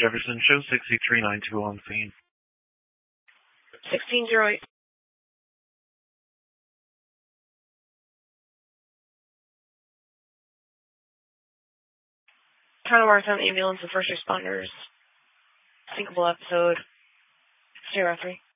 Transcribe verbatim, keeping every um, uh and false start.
Jefferson, show six three nine two on scene. sixteen oh eight. Trying to mark down the ambulance and first responders. Sinkable episode. Zero three.